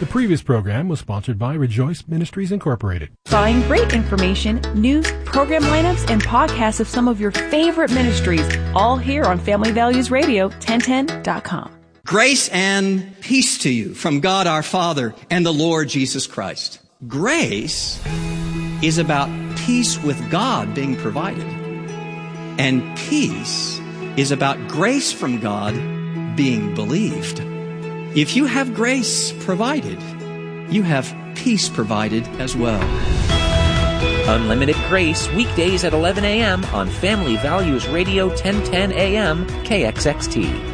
The previous program was sponsored by Rejoice Ministries Incorporated. Find great information, news, program lineups, and podcasts of some of your favorite ministries, all here on Family Values Radio, 1010.com. Grace and peace to you from God our Father and the Lord Jesus Christ. Grace is about peace with God being provided. And peace is about grace from God being believed. If you have grace provided, you have peace provided as well. Unlimited Grace, weekdays at 11 a.m. on Family Values Radio, 1010 a.m. KXXT.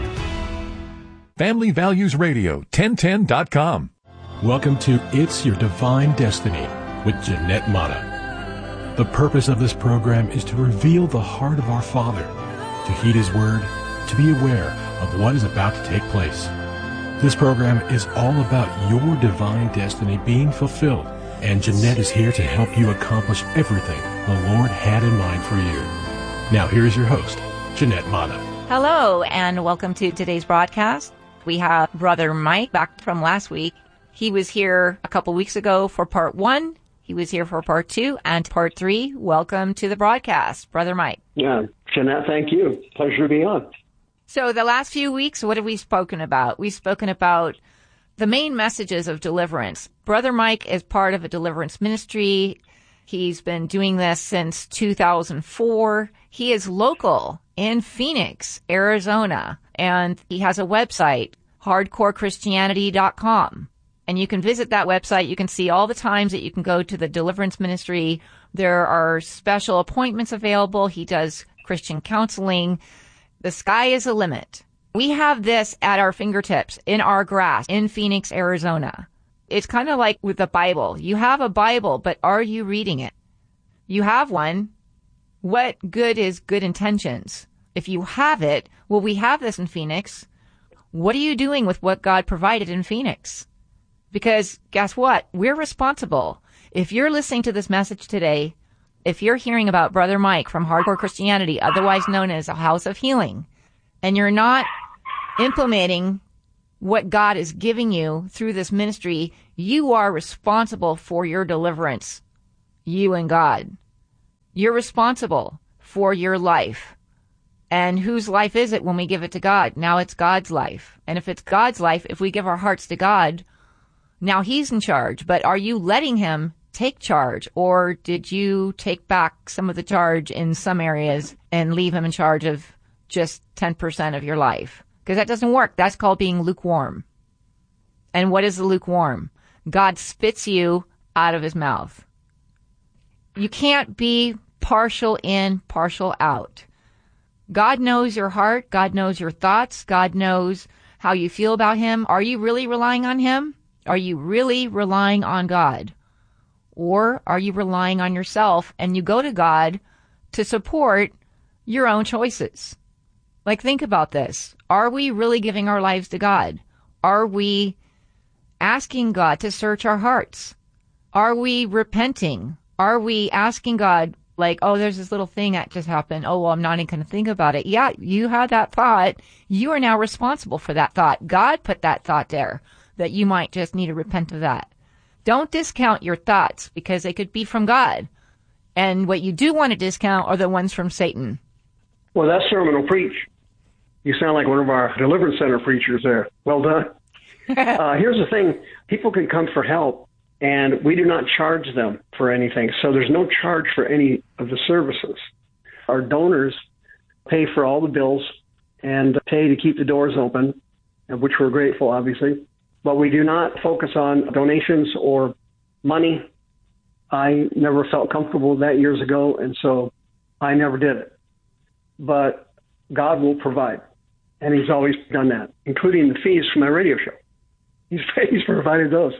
Family Values Radio, 1010.com. Welcome to It's Your Divine Destiny with Jeanette Mata. The purpose of this program is to reveal the heart of our Father, to heed His Word, to be aware of what is about to take place. This program is all about your divine destiny being fulfilled, and Jeanette is here to help you accomplish everything the Lord had in mind for you. Now here is your host, Jeanette Mata. Hello, and welcome to today's broadcast. We have Brother Mike back from last week. He was here a couple weeks ago for part 1. He was here for part 2 and part 3. Welcome to the broadcast, Brother Mike. Yeah, Jeanette, thank you. Pleasure to be on. So the last few weeks, what have we spoken about? We've spoken about the main messages of deliverance. Brother Mike is part of a deliverance ministry. He's been doing this since 2004. He is local in Phoenix, Arizona, and he has a website, hardcorechristianity.com. And you can visit that website. You can see all the times that you can go to the deliverance ministry. There are special appointments available. He does Christian counseling. The sky is the limit. We have this at our fingertips, in our grasp, in Phoenix, Arizona. It's kind of like with the Bible. You have a Bible, but are you reading it? You have one. What good is good intentions? If you have it, well, we have this in Phoenix. What are you doing with what God provided in Phoenix? Because guess what? We're responsible. If you're listening to this message today, if you're hearing about Brother Mike from Hardcore Christianity, otherwise known as a House of Healing, and you're not implementing what God is giving you through this ministry, you are responsible for your deliverance. You and God. You're responsible for your life. And whose life is it when we give it to God? Now it's God's life. And if it's God's life, if we give our hearts to God, now He's in charge. But are you letting Him take charge? Or did you take back some of the charge in some areas and leave Him in charge of just 10% of your life? Because that doesn't work. That's called being lukewarm. And what is the lukewarm? God spits you out of His mouth. You can't be partial in, partial out. God knows your heart. God knows your thoughts. God knows how you feel about Him. Are you really relying on Him? Are you really relying on God? Or are you relying on yourself and you go to God to support your own choices? Like, think about this. Are we really giving our lives to God? Are we asking God to search our hearts? Are we repenting? Are we asking God, like, oh, there's this little thing that just happened. Oh, well, I'm not even going to think about it. Yeah, you had that thought. You are now responsible for that thought. God put that thought there, that you might just need to repent of that. Don't discount your thoughts because they could be from God. And what you do want to discount are the ones from Satan. Well, that sermon will preach. You sound like one of our deliverance center preachers there. Well done. Here's the thing. People can come for help, and we do not charge them for anything. So there's no charge for any of the services. Our donors pay for all the bills and pay to keep the doors open, which we're grateful, obviously. But we do not focus on donations or money. I never felt comfortable with that years ago, and so I never did it. But God will provide, and He's always done that, including the fees for my radio show. He's provided those.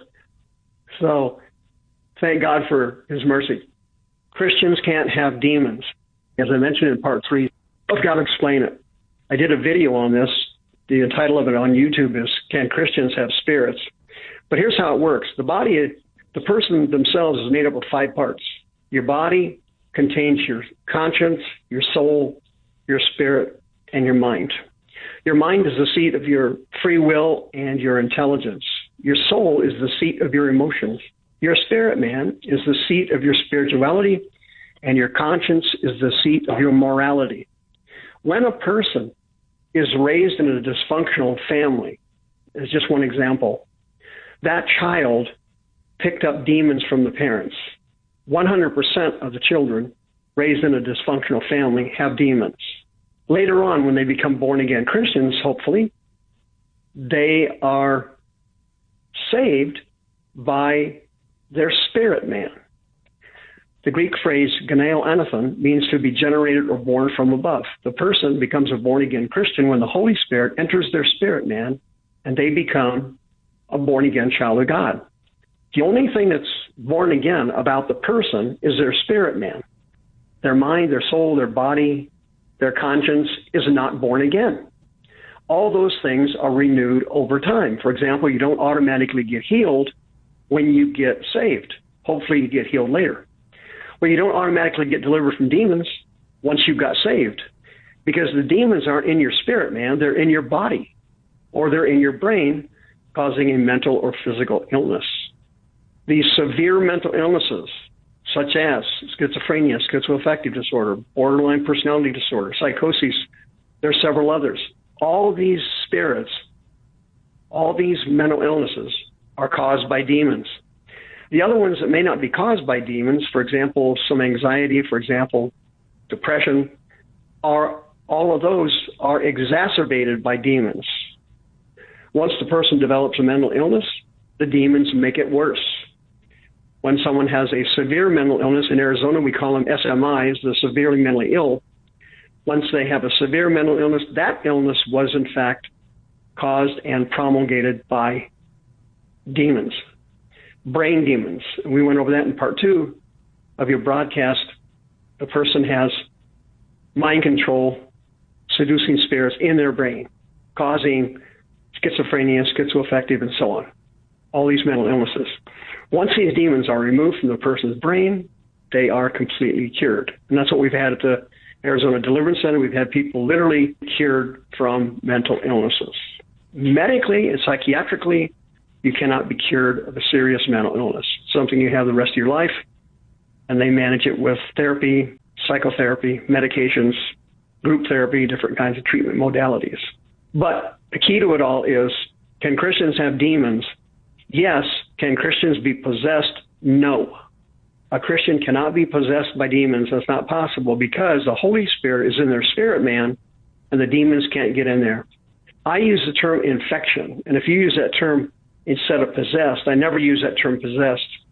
So thank God for His mercy. Christians can't have demons. As I mentioned in part 3, I've got to explain it. I did a video on this. The title of it on YouTube is, Can Christians Have Spirits? But here's how it works. The body, the person themselves is made up of 5 parts. Your body contains your conscience, your soul, your spirit, and your mind. Your mind is the seat of your free will and your intelligence. your soul is the seat of your emotions. Your spirit man is the seat of your spirituality, and your conscience is the seat of your morality. When a person is raised in a dysfunctional family, as just one example, that child picked up demons from the parents. 100% of the children raised in a dysfunctional family have demons. Later on, when they become born-again Christians, hopefully, they are saved by their spirit man. The Greek phrase geneo anothen means to be generated or born from above. The person becomes a born-again Christian when the Holy Spirit enters their spirit man and they become a born-again child of God. The only thing that's born again about the person is their spirit man. Their mind, their soul, their body, their conscience is not born again. All those things are renewed over time. For example, you don't automatically get healed when you get saved. Hopefully you get healed later. Well, you don't automatically get delivered from demons once you've got saved, because the demons aren't in your spirit, man. They're in your body, or they're in your brain, causing a mental or physical illness. These severe mental illnesses, such as schizophrenia, schizoaffective disorder, borderline personality disorder, psychosis, there are several others. All these spirits, all these mental illnesses are caused by demons. The other ones that may not be caused by demons, for example, some anxiety, for example, depression, all of those are exacerbated by demons. Once the person develops a mental illness, the demons make it worse. When someone has a severe mental illness, in Arizona we call them SMIs, the severely mentally ill. Once they have a severe mental illness, that illness was in fact caused and promulgated by demons, brain demons. We went over that in part 2 of your broadcast. The person has mind control, seducing spirits in their brain, causing schizophrenia, schizoaffective, and so on. All these mental illnesses. Once these demons are removed from the person's brain, they are completely cured. And that's what we've had at the Arizona Deliverance Center. We've had people literally cured from mental illnesses. Medically and psychiatrically, you cannot be cured of a serious mental illness. Something you have the rest of your life, and they manage it with therapy, psychotherapy, medications, group therapy, different kinds of treatment modalities. But the key to it all is, can Christians have demons? Yes. Can Christians be possessed? No. A Christian cannot be possessed by demons. That's not possible, because the Holy Spirit is in their spirit man and the demons can't get in there. I use the term infection. And if you use that term instead of possessed, I never use that term possessed.